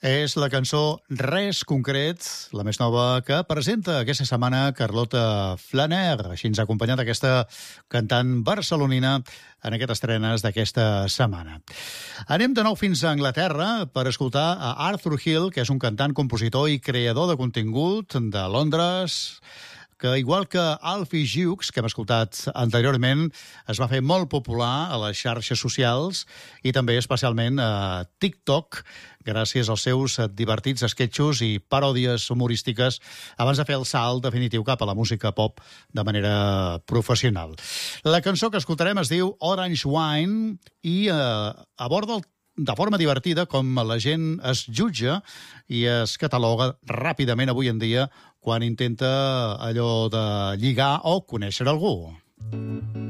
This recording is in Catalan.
És la cançó Res Concret, la més nova que presenta aquesta setmana Carlota Flaner. Així ens ha acompanyat aquesta cantant barcelonina en aquestes estrenes d'aquesta setmana. Anem de nou fins a Anglaterra per escoltar a Arthur Hill, que és un cantant, compositor i creador de contingut de Londres, que, igual que Alfie Jukes, que hem escoltat anteriorment, es va fer molt popular a les xarxes socials i també especialment a TikTok, gràcies als seus divertits esquetxos i paròdies humorístiques abans de fer el salt definitiu cap a la música pop de manera professional. La cançó que escoltarem es diu Orange Wine i aborda de forma divertida com la gent es jutja i es cataloga ràpidament avui en dia quan intenta allò de lligar o conèixer algú.